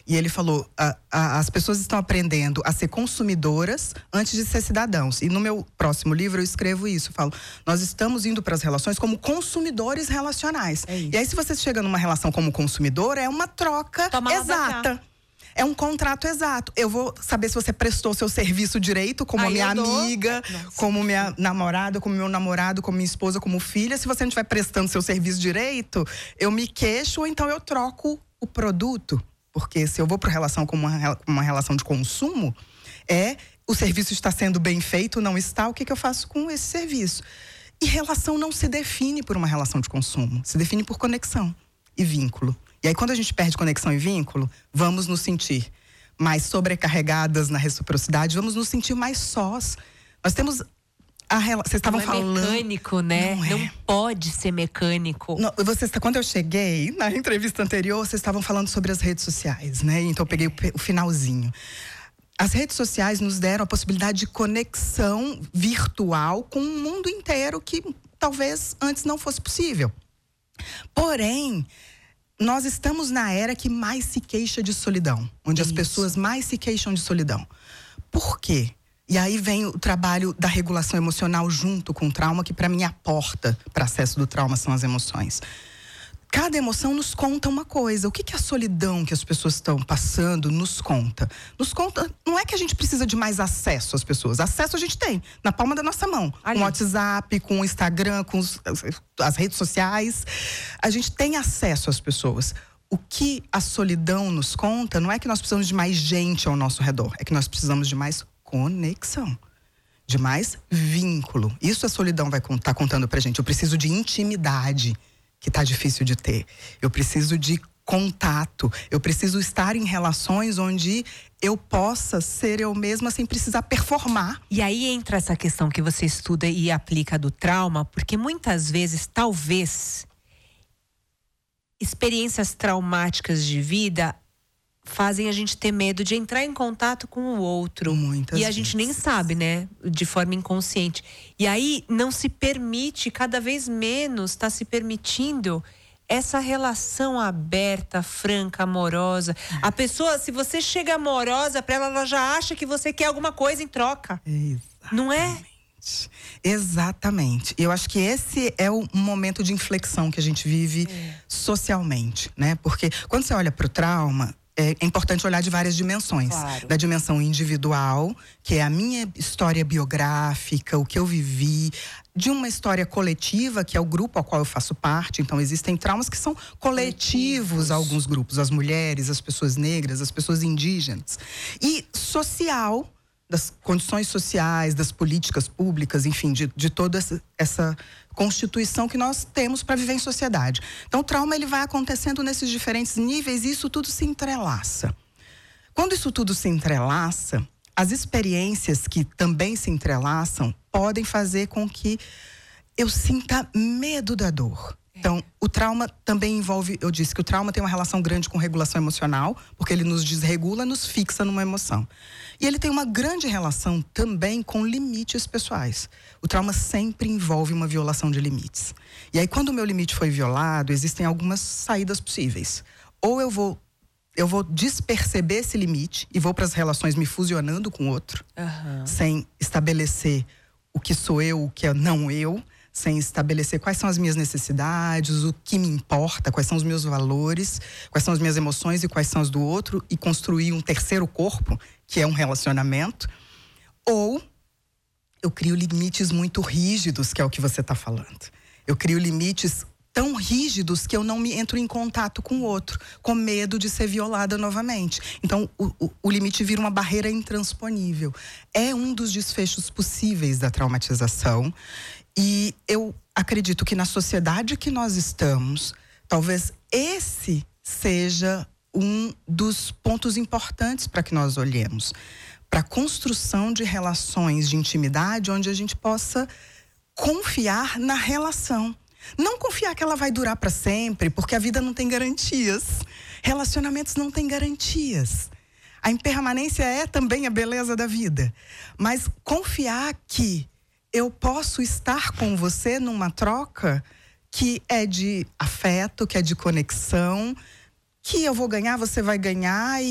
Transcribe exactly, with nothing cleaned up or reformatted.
E ele falou, a, a, as pessoas estão aprendendo a ser consumidoras antes de ser cidadãos. E no meu próximo livro eu escrevo isso, eu falo, nós estamos indo para as relações como consumidores relacionais. É isso. E aí se você chega numa relação como consumidor, é uma troca Toma exata. É um contrato exato. Eu vou saber se você prestou seu serviço direito, como Aí minha eu dou. amiga, Nossa, como minha namorada, como meu namorado, como minha esposa, como filha. Se você não estiver prestando seu serviço direito, eu me queixo ou então eu troco o produto. Porque se eu vou para relação como uma, uma relação de consumo, é o serviço está sendo bem feito, não está, o que, que eu faço com esse serviço? E relação não se define por uma relação de consumo, se define por conexão e vínculo. E aí, quando a gente perde conexão e vínculo, vamos nos sentir mais sobrecarregadas na reciprocidade, vamos nos sentir mais sós. Nós temos a relação. Vocês estavam não é falando. mecânico, né? Não, é. Não pode ser mecânico. Não, vocês, quando eu cheguei, na entrevista anterior, vocês estavam falando sobre as redes sociais, né? Então eu peguei o, o finalzinho. As redes sociais nos deram a possibilidade de conexão virtual com o mundo inteiro que talvez antes não fosse possível. Porém, nós estamos na era que mais se queixa de solidão, onde Isso. as pessoas mais se queixam de solidão. Por quê? E aí vem o trabalho da regulação emocional junto com o trauma, que para mim a porta para acesso do trauma são as emoções. Cada emoção nos conta uma coisa. O que, que a solidão que as pessoas estão passando nos conta? Nos conta, não é que a gente precisa de mais acesso às pessoas. Acesso a gente tem, na palma da nossa mão. Ali. Com o WhatsApp, com o Instagram, com os, as redes sociais. A gente tem acesso às pessoas. O que a solidão nos conta não é que nós precisamos de mais gente ao nosso redor. É que nós precisamos de mais conexão. De mais vínculo. Isso a solidão vai estar contando pra gente. Eu preciso de intimidade, que tá difícil de ter. Eu preciso de contato. Eu preciso estar em relações onde eu possa ser eu mesma sem precisar performar. E aí entra essa questão que você estuda e aplica do trauma, porque muitas vezes, talvez, experiências traumáticas de vida fazem a gente ter medo de entrar em contato com o outro. Muitas e a vezes. gente nem sabe, né? De forma inconsciente. E aí não se permite, cada vez menos está se permitindo essa relação aberta, franca, amorosa. A pessoa, se você chega amorosa para ela, ela já acha que você quer alguma coisa em troca. Exatamente. Não é? Exatamente. Eu acho que esse é o momento de inflexão que a gente vive é. socialmente, né? Porque quando você olha para o trauma, é importante olhar de várias dimensões. Claro. Da dimensão individual, que é a minha história biográfica, o que eu vivi. De uma história coletiva, que é o grupo ao qual eu faço parte. Então, existem traumas que são coletivos a alguns grupos. As mulheres, as pessoas negras, as pessoas indígenas. E social, das condições sociais, das políticas públicas, enfim, de, de toda essa, essa constituição que nós temos para viver em sociedade. Então, o trauma ele vai acontecendo nesses diferentes níveis e isso tudo se entrelaça. Quando isso tudo se entrelaça, as experiências que também se entrelaçam podem fazer com que eu sinta medo da dor. Então, o trauma também envolve, eu disse que o trauma tem uma relação grande com regulação emocional, porque ele nos desregula, nos fixa numa emoção. E ele tem uma grande relação também com limites pessoais. O trauma sempre envolve uma violação de limites. E aí, quando o meu limite foi violado, existem algumas saídas possíveis. Ou eu vou, eu vou desperceber esse limite e vou para as relações me fusionando com o outro, Uhum. sem estabelecer o que sou eu, o que é não eu, sem estabelecer quais são as minhas necessidades, o que me importa, quais são os meus valores, quais são as minhas emoções e quais são as do outro, e construir um terceiro corpo, que é um relacionamento. Ou eu crio limites muito rígidos, que é o que você está falando. Eu crio limites tão rígidos que eu não me entro em contato com o outro, com medo de ser violada novamente. Então, o, o, o limite vira uma barreira intransponível. É um dos desfechos possíveis da traumatização. E eu acredito que na sociedade que nós estamos, talvez esse seja um dos pontos importantes para que nós olhemos. Para a construção de relações de intimidade onde a gente possa confiar na relação. Não confiar que ela vai durar para sempre, porque a vida não tem garantias. Relacionamentos não têm garantias. A impermanência é também a beleza da vida. Mas confiar que eu posso estar com você numa troca que é de afeto, que é de conexão, que eu vou ganhar, você vai ganhar